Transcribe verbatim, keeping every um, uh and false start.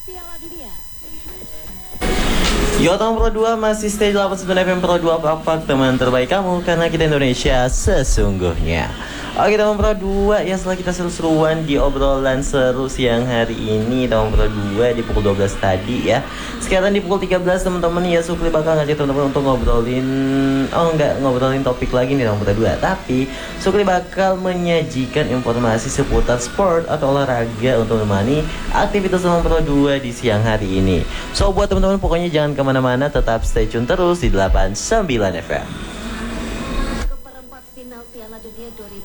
Piala Dunia. Yo, tahun Pro dua masih stay delapan puluh sembilan F M Pro dua Pak teman terbaik kamu, karena kita Indonesia sesungguhnya. Oke, tahun Pro dua ya, setelah kita seru-seruan di obrolan seru siang hari ini tahun Pro dua di pukul dua belas tadi ya. Sekarang di pukul tiga belas teman-teman ya, Sukli bakal ngajak teman-teman untuk ngobrolin oh enggak ngobrolin topik lagi nih tahun Pro dua, tapi Sukli bakal menyajikan informasi seputar sport atau olahraga untuk menemani aktivitas tahun Pro dua di siang hari ini. So buat teman-teman pokoknya jangan kemana-mana, tetap stay tune terus di delapan puluh sembilan F M. Ke perempat final Piala Dunia dua ribu